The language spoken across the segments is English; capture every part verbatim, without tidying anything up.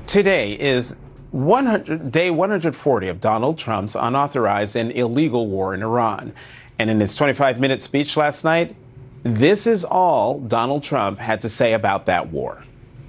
Today is one hundred, day one hundred forty of Donald Trump's unauthorized and illegal war in Iran. And in his twenty-five minute speech last night, this is all Donald Trump had to say about that war.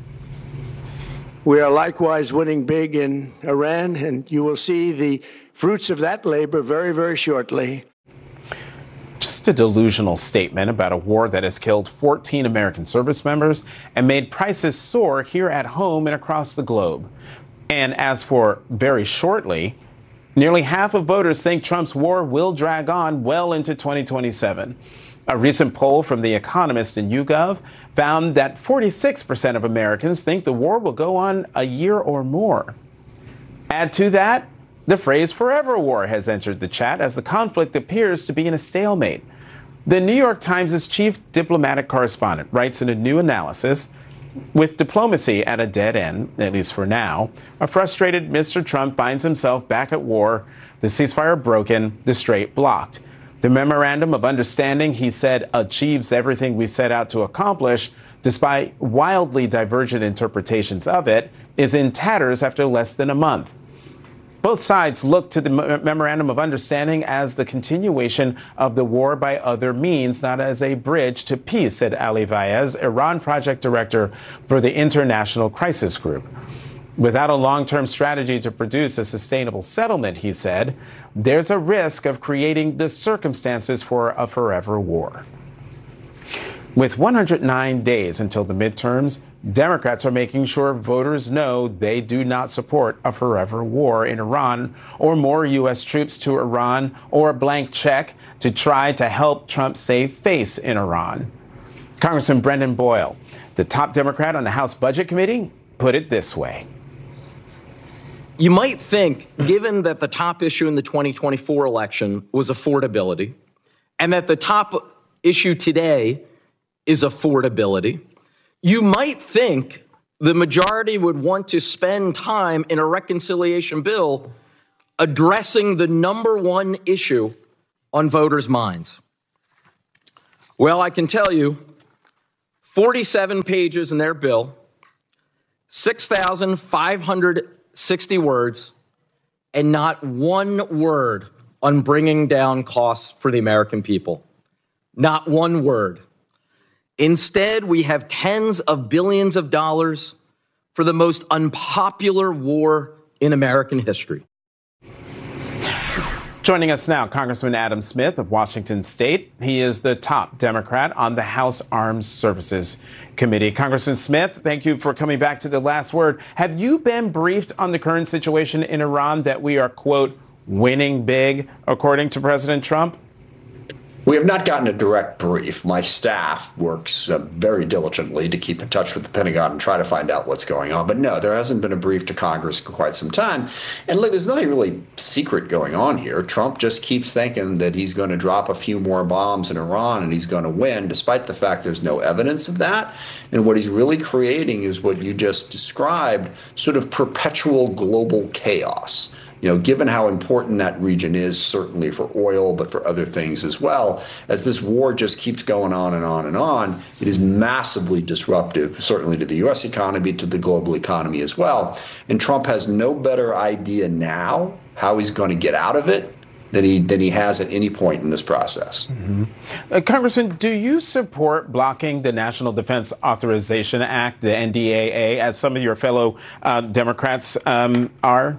We are likewise winning big in Iran, and you will see the fruits of that labor very, very shortly. Just a delusional statement about a war that has killed fourteen American service members and made prices soar here at home and across the globe. And as for very shortly, nearly half of voters think Trump's war will drag on well into twenty twenty-seven. A recent poll from The Economist and YouGov found that forty-six percent of Americans think the war will go on a year or more. Add to that, the phrase forever war has entered the chat as the conflict appears to be in a stalemate. The New York Times' chief diplomatic correspondent writes in a new analysis, with diplomacy at a dead end, at least for now, a frustrated Mister Trump finds himself back at war, the ceasefire broken, the strait blocked. The memorandum of understanding, he said, achieves everything we set out to accomplish, despite wildly divergent interpretations of it, is in tatters after less than a month. Both sides look to the Memorandum of Understanding as the continuation of the war by other means, not as a bridge to peace, said Ali Vaez, Iran project director for the International Crisis Group. Without a long-term strategy to produce a sustainable settlement, he said, there's a risk of creating the circumstances for a forever war. With one hundred nine days until the midterms, Democrats are making sure voters know they do not support a forever war in Iran or more U S troops to Iran or a blank check to try to help Trump save face in Iran. Congressman Brendan Boyle, the top Democrat on the House Budget Committee, put it this way. You might think, given that the top issue in the twenty twenty-four election was affordability, and that the top issue today is affordability, you might think the majority would want to spend time in a reconciliation bill addressing the number one issue on voters' minds. Well, I can tell you, forty-seven pages in their bill, six thousand five hundred sixty words, and not one word on bringing down costs for the American people. Not one word. Instead, we have tens of billions of dollars for the most unpopular war in American history. Joining us now, Congressman Adam Smith of Washington State. He is the top Democrat on the House Armed Services Committee. Congressman Smith, thank you for coming back to The Last Word. Have you been briefed on the current situation in Iran that we are, quote, winning big, according to President Trump? We have not gotten a direct brief. My staff works uh, very diligently to keep in touch with the Pentagon and try to find out what's going on. But no, there hasn't been a brief to Congress for quite some time. And look, there's nothing really secret going on here. Trump just keeps thinking that he's going to drop a few more bombs in Iran and he's going to win, despite the fact there's no evidence of that. And what he's really creating is what you just described, sort of perpetual global chaos. You know, given how important that region is, certainly for oil, but for other things as well, as this war just keeps going on and on and on, it is massively disruptive, certainly to the U S economy, to the global economy as well. And Trump has no better idea now how he's going to get out of it than he, than he has at any point in this process. Mm-hmm. uh, Congressman, do you support blocking the National Defense Authorization Act, the N D A A, as some of your fellow uh, Democrats um, are?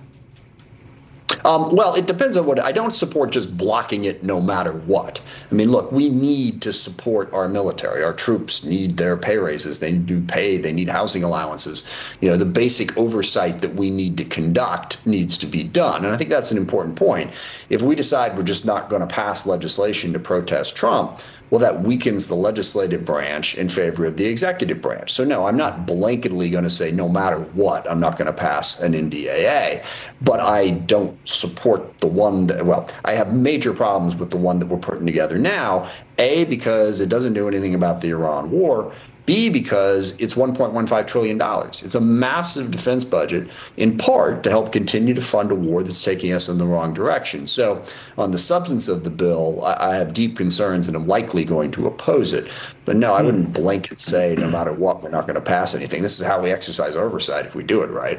Um, well, it depends on what. I don't support just blocking it no matter what. I mean, look, we need to support our military. Our troops need their pay raises. They need pay. They need housing allowances. You know, the basic oversight that we need to conduct needs to be done. And I think that's an important point. If we decide we're just not going to pass legislation to protest Trump, well, that weakens the legislative branch in favor of the executive branch. So, no, I'm not blanketly going to say no matter what, I'm not going to pass an N D A A. But I don't support the one that, well, I have major problems with the one that we're putting together now. A, because it doesn't do anything about the Iran war. B, because it's one point one five trillion dollars. It's a massive defense budget, in part to help continue to fund a war that's taking us in the wrong direction. So on the substance of the bill, I, I have deep concerns and I'm likely going to oppose it. But no, I wouldn't blanket say no matter what, we're not going to pass anything. This is how we exercise oversight if we do it right.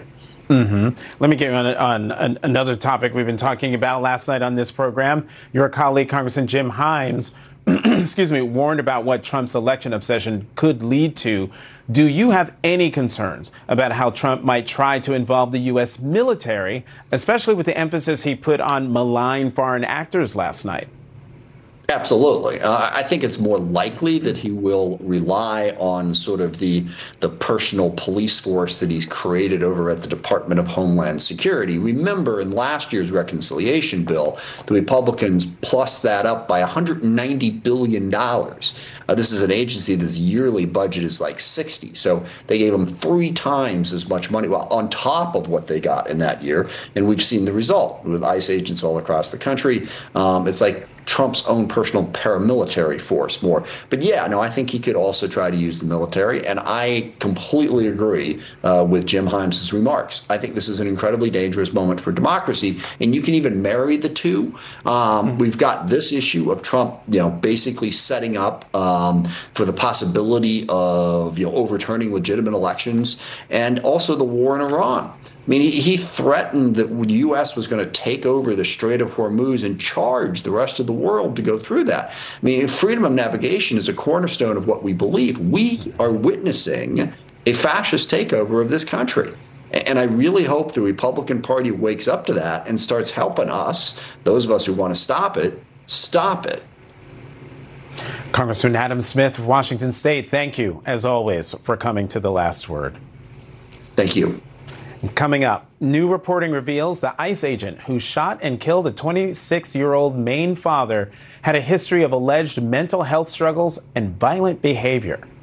Mm-hmm. Let me get you on, on, on another topic we've been talking about last night on this program. Your colleague, Congressman Jim Himes, excuse me, warned about what Trump's election obsession could lead to. Do you have any concerns about how Trump might try to involve the U S military, especially with the emphasis he put on malign foreign actors last night? Absolutely. Uh, I think it's more likely that he will rely on sort of the the personal police force that he's created over at the Department of Homeland Security. Remember, in last year's reconciliation bill, the Republicans plussed that up by one hundred ninety billion dollars. Uh, this is an agency that's yearly budget is like sixty. So they gave them three times as much money, well, on top of what they got in that year. And we've seen the result with ICE agents all across the country. Um, it's like Trump's own personal paramilitary force more. But yeah, no, I think he could also try to use the military. And I completely agree uh, with Jim Himes' remarks. I think this is an incredibly dangerous moment for democracy. And you can even marry the two. Um, mm-hmm. We've got this issue of Trump, you know, basically setting up um, for the possibility of, you know, overturning legitimate elections, and also the war in Iran. I mean, he, he threatened that the U S was going to take over the Strait of Hormuz and charge the rest of the world to go through that. I mean, freedom of navigation is a cornerstone of what we believe. We are witnessing a fascist takeover of this country. And I really hope the Republican Party wakes up to that and starts helping us, those of us who want to stop it, stop it. Congressman Adam Smith of Washington State, thank you, as always, for coming to The Last Word. Thank you. Coming up, new reporting reveals the ICE agent who shot and killed a twenty-six-year-old Maine father had a history of alleged mental health struggles and violent behavior.